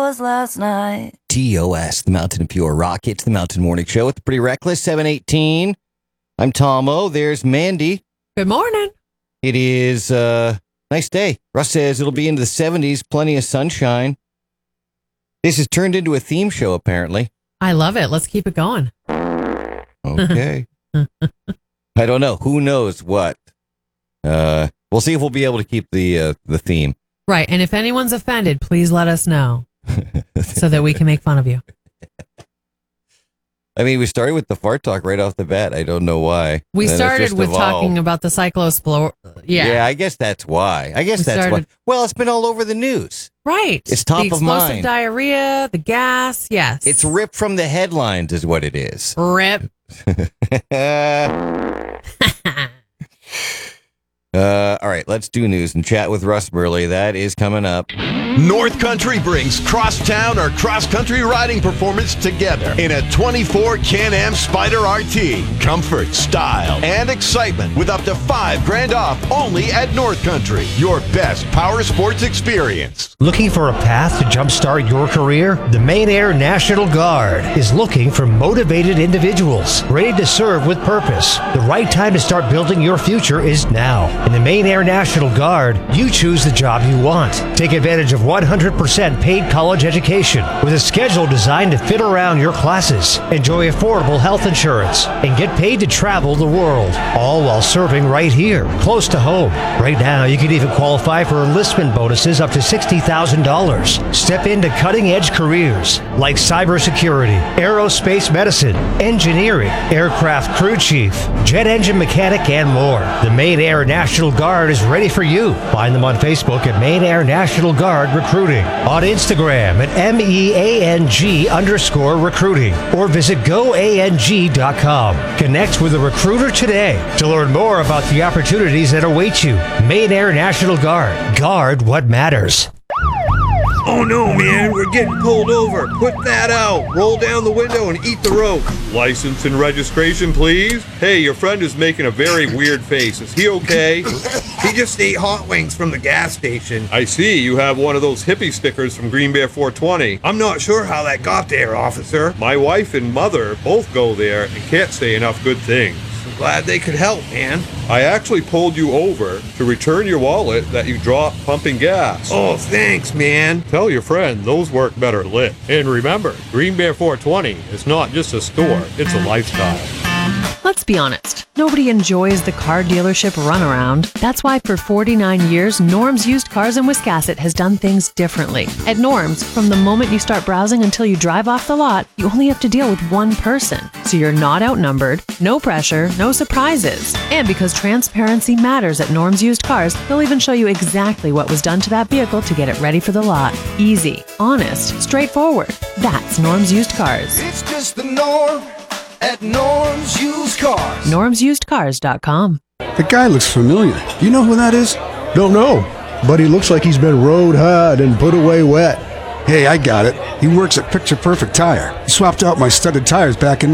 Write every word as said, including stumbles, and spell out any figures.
was last night. T O S, the Mountain Pure Rock. It's the Mountain Morning Show with the Pretty Reckless, seven eighteen. I'm Tomo. There's Mandy. Good morning. It is a nice day. Russ says it'll be into the seventies, plenty of sunshine. This has turned into a theme show, apparently. I love it. Let's keep it going. Okay. I don't know. Who knows what? Uh, we'll see if we'll be able to keep the uh, the theme. Right. And if anyone's offended, please let us know so that we can make fun of you. I mean, we started with the fart talk right off the bat. I don't know why. We And started with evolved. talking about the cyclospor. Yeah. Yeah, I guess that's why. I guess We that's started- why. Well, it's been all over the news. Right. It's top the of explosive mind. diarrhea, the gas. Yes. It's ripped from the headlines is what it is. Rip. Uh, all right, let's do news and chat with Russ Burley. That is coming up. North Country brings crosstown or cross-country riding performance together in a twenty-four Can-Am Spyder R T. Comfort, style, and excitement with up to five grand off only at North Country. Your best power sports experience. Looking for a path to jumpstart your career? The Maine Air National Guard is looking for motivated individuals ready to serve with purpose. The right time to start building your future is now. In the Maine Air National Guard, you choose the job you want. Take advantage of one hundred percent paid college education with a schedule designed to fit around your classes. Enjoy affordable health insurance and get paid to travel the world, all while serving right here, close to home. Right now, you can even qualify for enlistment bonuses up to sixty thousand dollars. Step into cutting-edge careers like cybersecurity, aerospace medicine, engineering, aircraft crew chief, jet engine mechanic, and more. The Maine Air National Guard is ready for you. Find them on Facebook at Maine Air National Guard Recruiting, on Instagram at M E A N G underscore recruiting, or visit go A N G dot com. Connect with a recruiter today to learn more about the opportunities that await you. Maine Air National Guard. Guard what matters. Oh no, man, we're getting pulled over. Put that out. Roll down the window and eat the rope. License and registration, please. Hey, your friend is making a very weird face. Is he okay? He just ate hot wings from the gas station. I see. You have one of those hippie stickers from Green Bear four twenty. I'm not sure how that got there, officer. My wife and mother both go there and can't say enough good things. I'm glad they could help, man. I actually pulled you over to return your wallet that you dropped pumping gas. Oh, thanks, man. Tell your friend those work better lit. And remember, Green Bear four twenty is not just a store, it's a lifestyle. Let's be honest. Nobody enjoys the car dealership runaround. That's why for forty-nine years, Norm's Used Cars in Wiscasset has done things differently. At Norm's, from the moment you start browsing until you drive off the lot, you only have to deal with one person. So you're not outnumbered, no pressure, no surprises. And because transparency matters at Norm's Used Cars, they'll even show you exactly what was done to that vehicle to get it ready for the lot. Easy, honest, straightforward. That's Norm's Used Cars. It's just the norm at Norm's Used Cars. norms used cars dot com. The guy looks familiar. Do you know who that is? Don't know, but he looks like he's been rode hard and put away wet. Hey, I got it. He works at Picture Perfect Tire. He swapped out my studded tires back in